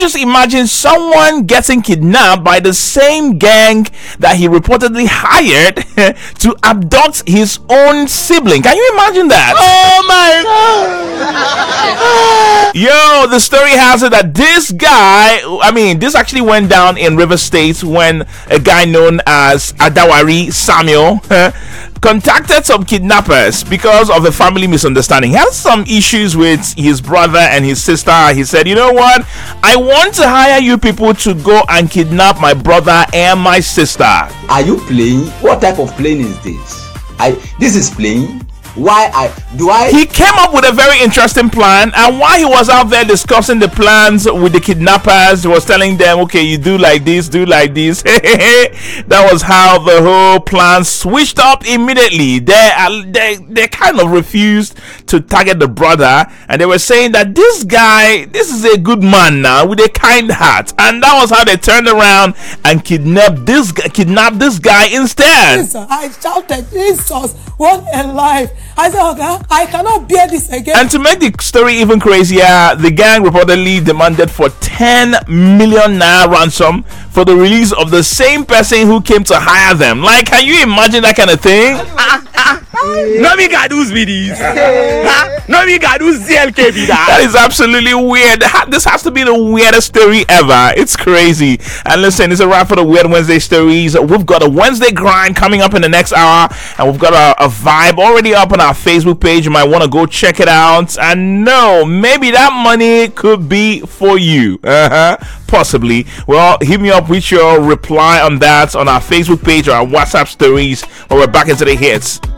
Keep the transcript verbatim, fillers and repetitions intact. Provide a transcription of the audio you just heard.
Just imagine someone getting kidnapped by the same gang that he reportedly hired to abduct his own sibling. Can you imagine that? Oh my God! Yo, the story has it that this guy, I mean, this actually went down in River State when a guy known as Adawari Samuel contacted some kidnappers because of a family misunderstanding. He had some issues with his brother and his sister. He said, you know what? I want to hire you people to go and kidnap my brother and my sister. Are you playing? What type of playing is this? I this is playing? Why I do I He came up with a very interesting plan, and while he was out there discussing the plans with the kidnappers, he was telling them, okay, you do like this, do like this. That was how the whole plan switched up immediately. They, uh, they they kind of refused to target the brother, and they were saying that this guy, this is a good man now with a kind heart, and that was how they turned around and kidnapped this guy, kidnapped this guy instead. I shouted, Jesus, what a life. I said, okay, I cannot bear this again. And to make the story even crazier, the gang reportedly demanded for ten million naira ransom for the release of the same person who came to hire them. Like, can you imagine that kind of thing? No me gadus be this. No me gadus Z L K be that. That is absolutely weird. This has to be the weirdest story ever. It's crazy. And listen, it's a wrap for the Weird Wednesday stories. We've got a Wednesday grind coming up in the next hour, and we've got a, a vibe already up on our Facebook page. You might want to go check it out. And no, maybe that money could be for you. Uh-huh. Possibly. Well, hit me up with your reply on that on our Facebook page or our WhatsApp stories, or we're back into the hits.